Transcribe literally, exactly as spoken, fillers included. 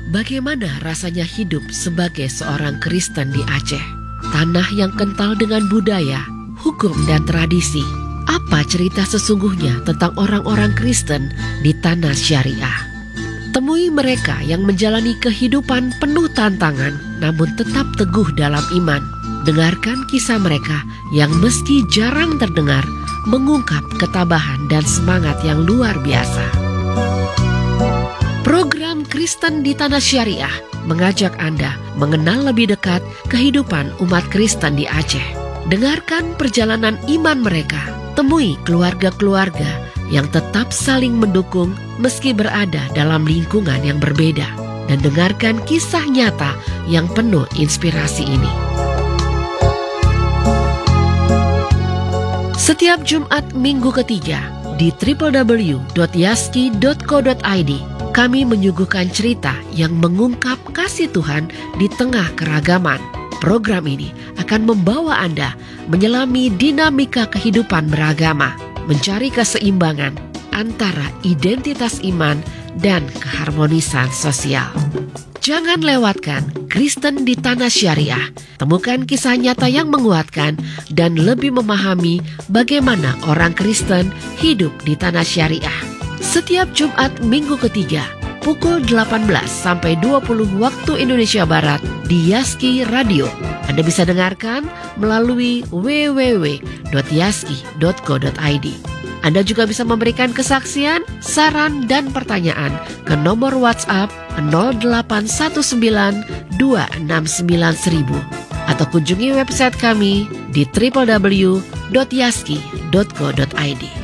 Bagaimana rasanya hidup sebagai seorang Kristen di Aceh? Tanah yang kental dengan budaya, hukum dan tradisi. Apa cerita sesungguhnya tentang orang-orang Kristen di tanah syariah? Temui mereka yang menjalani kehidupan penuh tantangan namun tetap teguh dalam iman. Dengarkan kisah mereka yang meski jarang terdengar mengungkap ketabahan dan semangat yang luar biasa. Program Kristen di Tanah Syariah mengajak Anda mengenal lebih dekat kehidupan umat Kristen di Aceh. Dengarkan perjalanan iman mereka, temui keluarga-keluarga yang tetap saling mendukung meski berada dalam lingkungan yang berbeda, dan dengarkan kisah nyata yang penuh inspirasi ini. Setiap Jumat minggu ketiga di w w w dot yaski dot co dot i d kami menyuguhkan cerita yang mengungkap kasih Tuhan di tengah keragaman. Program ini akan membawa Anda menyelami dinamika kehidupan beragama, mencari keseimbangan antara identitas iman dan keharmonisan sosial. Jangan lewatkan Kristen di Tanah Syariah. Temukan kisah nyata yang menguatkan dan lebih memahami bagaimana orang Kristen hidup di Tanah Syariah. Setiap Jumat minggu ketiga pukul delapan belas sampai dua puluh waktu Indonesia Barat di Yaski Radio. Anda bisa dengarkan melalui w w w dot yaski dot co dot i d. Anda juga bisa memberikan kesaksian, saran, dan pertanyaan ke nomor WhatsApp nol delapan satu sembilan dua enam sembilan seribu atau kunjungi website kami di w w w dot yaski dot co dot i d.